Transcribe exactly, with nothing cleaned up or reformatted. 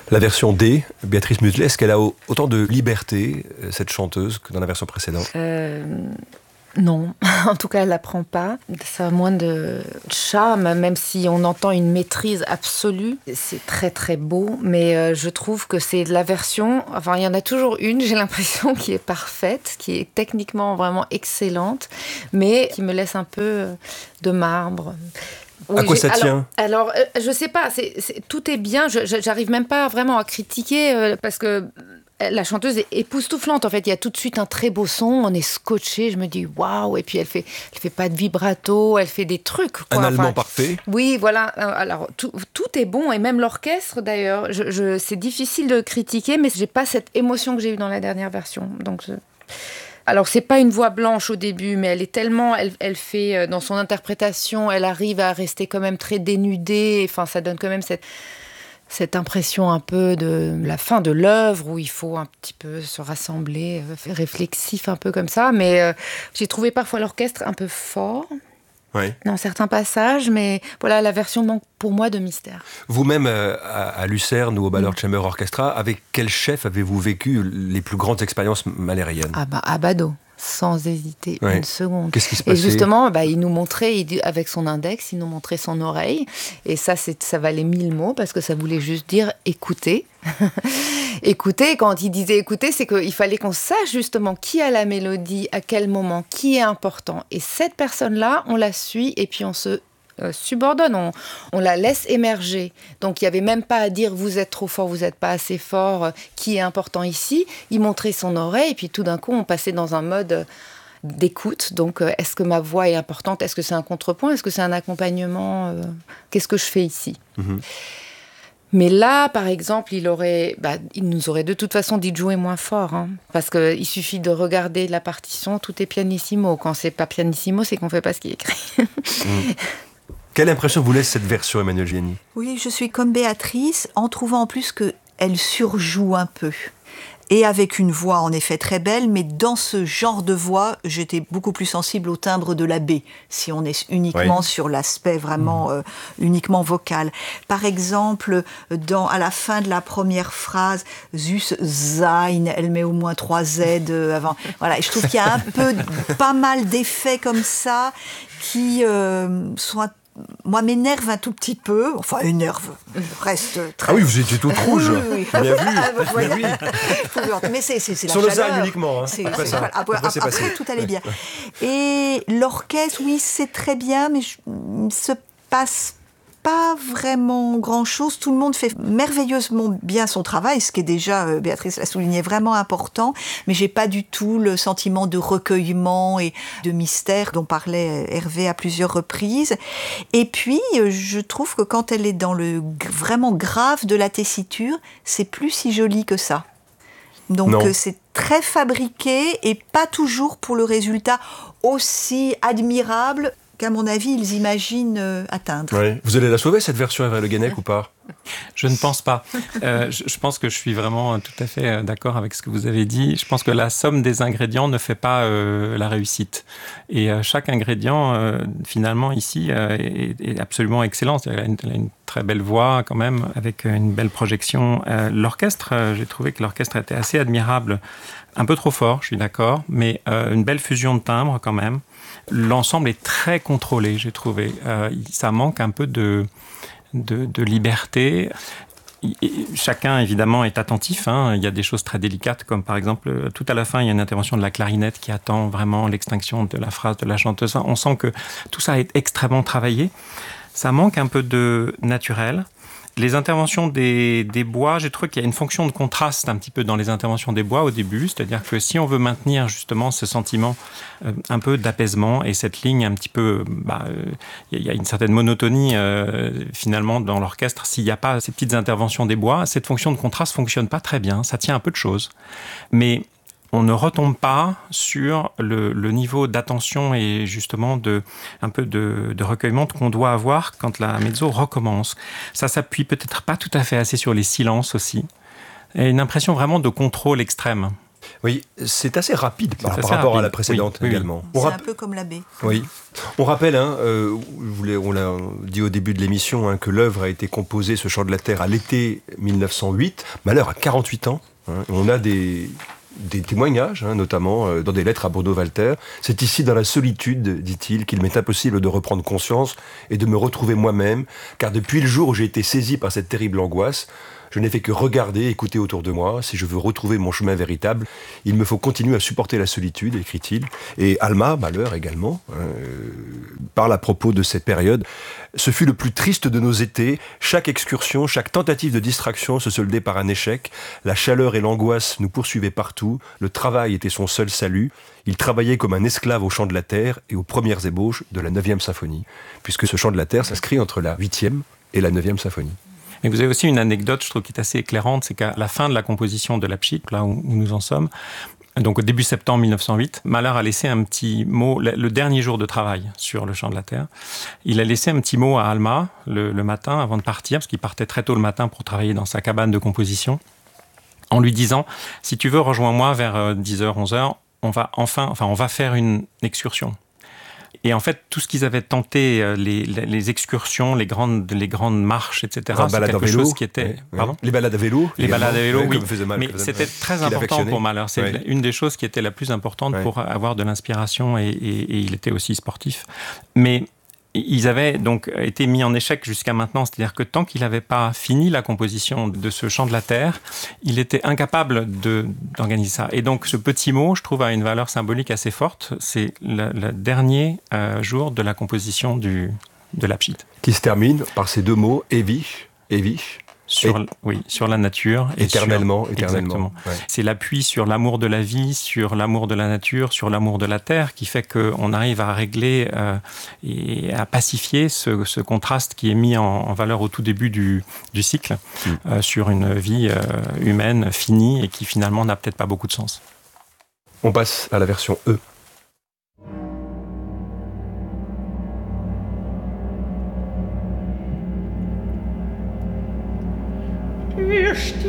La version D, Béatrice Muselet, est-ce qu'elle a autant de liberté, cette chanteuse, que dans la version précédente ? euh, Non, en tout cas elle n'apprend pas. Ça a moins de charme, même si on entend une maîtrise absolue. C'est très très beau, mais euh, je trouve que c'est la version... Enfin, il y en a toujours une, j'ai l'impression, qui est parfaite, qui est techniquement vraiment excellente, mais qui me laisse un peu de marbre. Oui, à quoi ça alors, tient ? Alors, euh, je sais pas, c'est, c'est, tout est bien, je, je, j'arrive même pas vraiment à critiquer, euh, parce que la chanteuse est époustouflante. En fait, il y a tout de suite un très beau son, on est scotché, je me dis waouh, et puis elle fait, elle fait pas de vibrato, elle fait des trucs. Quoi. Un allemand enfin, parfait. Oui, voilà, alors tout, tout est bon, et même l'orchestre d'ailleurs, je, je, c'est difficile de critiquer, mais j'ai pas cette émotion que j'ai eue dans la dernière version, donc je... Alors, c'est pas une voix blanche au début, mais elle est tellement... Elle, elle fait, dans son interprétation, elle arrive à rester quand même très dénudée. Enfin, ça donne quand même cette, cette impression un peu de la fin de l'œuvre, où il faut un petit peu se rassembler, réflexif un peu comme ça. Mais euh, j'ai trouvé parfois l'orchestre un peu fort. Oui. Dans certains passages, mais voilà, la version manque pour moi de mystère. Vous-même, euh, à, à Lucerne ou au Ballard Chamber Orchestra, avec quel chef avez-vous vécu les plus grandes expériences mahlériennes ? Ah bah, Abbado, sans hésiter ouais. une seconde. Qu'est-ce qui se passait ? Et justement, bah, il nous montrait, il, avec son index, il nous montrait son oreille. Et ça, c'est, ça valait mille mots, parce que ça voulait juste dire « écoutez ». Écoutez, quand il disait écoutez, c'est qu'il fallait qu'on sache justement qui a la mélodie, à quel moment, qui est important. Et cette personne-là, on la suit et puis on se euh, subordonne, on, on la laisse émerger. Donc il n'y avait même pas à dire vous êtes trop fort, vous n'êtes pas assez fort, euh, qui est important ici. Il montrait son oreille et puis tout d'un coup, on passait dans un mode d'écoute. Donc euh, est-ce que ma voix est importante ? Est-ce que c'est un contrepoint ? Est-ce que c'est un accompagnement ? euh, Qu'est-ce que je fais ici ? mm-hmm. Mais là, par exemple, il, aurait, bah, il nous aurait de toute façon dit de jouer moins fort. Hein, parce qu'il suffit de regarder la partition, tout est pianissimo. Quand c'est pas pianissimo, c'est qu'on ne fait pas ce qui est écrit. mmh. Quelle impression vous laisse cette version, Emmanuelle Gianni ? Oui, je suis comme Béatrice, en trouvant en plus qu'elle surjoue un peu. Et avec une voix en effet très belle, mais dans ce genre de voix, j'étais beaucoup plus sensible au timbre de la B, si on est uniquement oui. sur l'aspect vraiment mmh. euh, uniquement vocal. Par exemple, dans, à la fin de la première phrase, Zus sein, elle met au moins trois Z euh, avant. Voilà, et je trouve qu'il y a un peu, pas mal d'effets comme ça qui euh, sont moi, m'énerve un tout petit peu, enfin énerve, reste très... Ah oui, vous étiez toute rouge, oui, oui. bien vu. Ah, bah, voilà. Bien vu. Mais c'est, c'est, c'est la sur chaleur. Sur le sein uniquement, hein. C'est, après, c'est, ça. Voilà. Après, après, après tout allait bien. Et l'orchestre, oui, c'est très bien, mais je, il ne se passe pas vraiment grand-chose. Tout le monde fait merveilleusement bien son travail, ce qui est déjà, euh, Béatrice l'a souligné, vraiment important. Mais j'ai pas du tout le sentiment de recueillement et de mystère dont parlait Hervé à plusieurs reprises. Et puis, euh, je trouve que quand elle est dans le vraiment grave de la tessiture, c'est plus si joli que ça. Donc euh, c'est très fabriqué et pas toujours pour le résultat aussi admirable qu'à mon avis, ils imaginent euh, atteindre. Oui. Vous allez la sauver, cette version, Hervé Le Guenec, ou pas ? Je ne pense pas. Euh, je, je pense que je suis vraiment tout à fait d'accord avec ce que vous avez dit. Je pense que la somme des ingrédients ne fait pas euh, la réussite. Et euh, chaque ingrédient, euh, finalement, ici, euh, est, est absolument excellent. Elle a, une, elle a une très belle voix, quand même, avec une belle projection. Euh, l'orchestre, euh, j'ai trouvé que l'orchestre était assez admirable. Un peu trop fort, je suis d'accord, mais euh, une belle fusion de timbres, quand même. L'ensemble est très contrôlé, j'ai trouvé. Euh, ça manque un peu de, de, de liberté. Et chacun, évidemment, est attentif. Hein. Il y a des choses très délicates, comme par exemple, tout à la fin, il y a une intervention de la clarinette qui attend vraiment l'extinction de la phrase de la chanteuse. On sent que tout ça est extrêmement travaillé. Ça manque un peu de naturel. Les interventions des, des bois, j'ai trouvé qu'il y a une fonction de contraste un petit peu dans les interventions des bois au début, c'est-à-dire que si on veut maintenir justement ce sentiment euh, un peu d'apaisement et cette ligne un petit peu, bah, euh, il y a une certaine monotonie euh, finalement dans l'orchestre, s'il n'y a pas ces petites interventions des bois, cette fonction de contraste fonctionne pas très bien, ça tient un peu de choses, mais on ne retombe pas sur le, le niveau d'attention et justement de, un peu de, de recueillement qu'on doit avoir quand la mezzo recommence. Ça s'appuie peut-être pas tout à fait assez sur les silences aussi. Et une impression vraiment de contrôle extrême. Oui, c'est assez rapide par, C'est par assez rapport rapide. à la précédente Oui, oui, également. C'est On un rap- peu comme l'abbé. Oui. On rappelle, hein, euh, je voulais- on l'a dit au début de l'émission, hein, que l'œuvre a été composée, ce Chant de la Terre, à l'été mille neuf cent huit. Malheur a quarante-huit ans. Hein, on a des, des témoignages, hein, notamment euh, dans des lettres à Bruno Walter. C'est ici dans la solitude, dit-il, qu'il m'est impossible de reprendre conscience et de me retrouver moi-même, car depuis le jour où j'ai été saisi par cette terrible angoisse, je n'ai fait que regarder, écouter autour de moi. Si je veux retrouver mon chemin véritable, il me faut continuer à supporter la solitude, écrit-il. Et Alma, Malheur également, euh, parle à propos de cette période. Ce fut le plus triste de nos étés. Chaque excursion, chaque tentative de distraction se soldait par un échec. La chaleur et l'angoisse nous poursuivaient partout. Le travail était son seul salut. Il travaillait comme un esclave au Chant de la Terre et aux premières ébauches de la neuvième symphonie, puisque ce Chant de la Terre s'inscrit entre la huitième et la neuvième symphonie. Mais vous avez aussi une anecdote, je trouve, qui est assez éclairante, c'est qu'à la fin de la composition de la Pchit, là où, où nous en sommes, donc au début septembre mille neuf cent huit, Mahler a laissé un petit mot, le, le dernier jour de travail sur le Chant de la Terre. Il a laissé un petit mot à Alma le, le matin avant de partir, parce qu'il partait très tôt le matin pour travailler dans sa cabane de composition, en lui disant « Si tu veux, rejoins-moi vers dix heures, onze heures, on va enfin, enfin, on va faire une excursion. » Et en fait, tout ce qu'ils avaient tenté, les, les excursions, les grandes, les grandes marches, et cetera, c'est quelque chose qui était... Oui, Pardon ? Les balades à vélo. Les balades à vélo, oui. Mal, mais c'était très important pour Mahler. C'est oui. une des choses qui était la plus importante oui. pour avoir de l'inspiration et, et, et il était aussi sportif. Mais ils avaient donc été mis en échec jusqu'à maintenant, c'est-à-dire que tant qu'il n'avait pas fini la composition de ce Chant de la Terre, il était incapable de, d'organiser ça. Et donc ce petit mot, je trouve, a une valeur symbolique assez forte. C'est le, le dernier euh, jour de la composition du, de la Pchit. Qui se termine par ces deux mots, Ewig, Ewig. Sur, et, oui, sur la nature. Et éternellement, sur, éternellement. Ouais. C'est l'appui sur l'amour de la vie, sur l'amour de la nature, sur l'amour de la terre qui fait qu'on arrive à régler euh, et à pacifier ce, ce contraste qui est mis en, en valeur au tout début du, du cycle mm. euh, sur une vie euh, humaine finie et qui finalement n'a peut-être pas beaucoup de sens. On passe à la version E. Hier